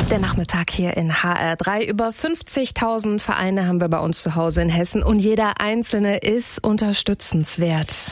Der Nachmittag hier in HR3. Über 50.000 Vereine haben wir bei uns zu Hause in Hessen und jeder einzelne ist unterstützenswert.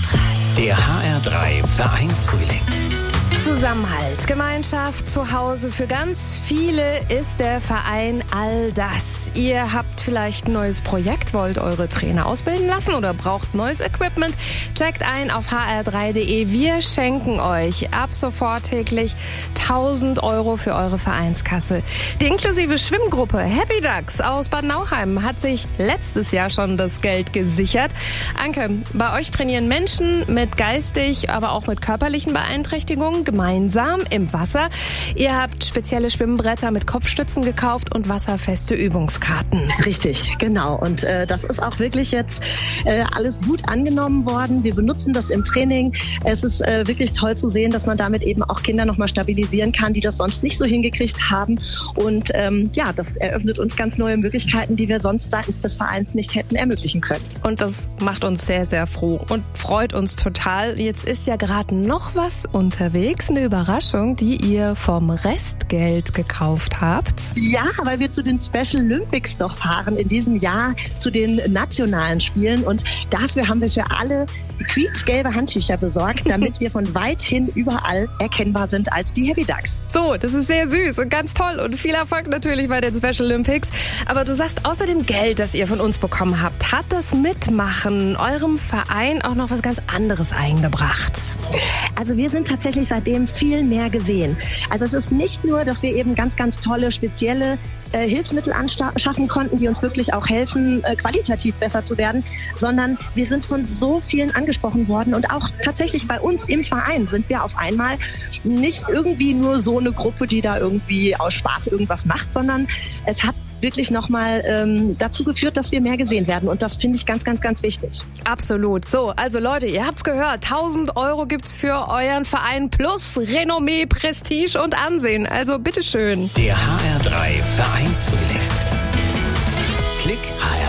Der HR3 Vereinsfrühling. Zusammenhalt, Gemeinschaft, Zuhause. Für ganz viele ist der Verein all das. Ihr habt vielleicht ein neues Projekt, wollt eure Trainer ausbilden lassen oder braucht neues Equipment. Checkt ein auf hr3.de. Wir schenken euch ab sofort täglich 1.000 € für eure Vereinskasse. Die inklusive Schwimmgruppe Happy Ducks aus Bad Nauheim hat sich letztes Jahr schon das Geld gesichert. Anke, bei euch trainieren Menschen mit geistig, aber auch mit körperlichen Beeinträchtigungen gemeinsam im Wasser. Ihr habt spezielle Schwimmbretter mit Kopfstützen gekauft und wasserfeste Übungskarten. Richtig, genau. Und das ist auch wirklich jetzt alles gut angenommen worden. Wir benutzen das im Training. Es ist wirklich toll zu sehen, dass man damit eben auch Kinder nochmal stabilisieren kann, die das sonst nicht so hingekriegt haben. Und das eröffnet uns ganz neue Möglichkeiten, die wir sonst seitens des Vereins nicht hätten ermöglichen können. Und das macht uns sehr, sehr froh und freut uns total. Jetzt ist ja gerade noch was unterwegs. Eine Überraschung, die ihr vom Restgeld gekauft habt. Ja, weil wir zu den Special Olympics noch fahren in diesem Jahr, zu den nationalen Spielen. Und dafür haben wir für alle quietschgelbe Handtücher besorgt, damit wir von weithin überall erkennbar sind als die Happy Ducks. So, das ist sehr süß und ganz toll und viel Erfolg natürlich bei den Special Olympics. Aber du sagst, außer dem Geld, das ihr von uns bekommen habt, hat das Mitmachen eurem Verein auch noch was ganz anderes eingebracht. Also wir sind tatsächlich seitdem viel mehr gesehen. Also es ist nicht nur, dass wir eben ganz, ganz tolle, spezielle Hilfsmittel anschaffen konnten, die uns wirklich auch helfen, qualitativ besser zu werden, sondern wir sind von so vielen angesprochen worden und auch tatsächlich bei uns im Verein sind wir auf einmal nicht irgendwie nur so eine Gruppe, die da irgendwie aus Spaß irgendwas macht, sondern es hat wirklich nochmal dazu geführt, dass wir mehr gesehen werden. Und das finde ich ganz, ganz, ganz wichtig. Absolut. So, also Leute, ihr habt's gehört. 1.000 € gibt's für euren Verein plus Renommee, Prestige und Ansehen. Also bitteschön. Der HR3 Vereinsfrühling. Klick HR.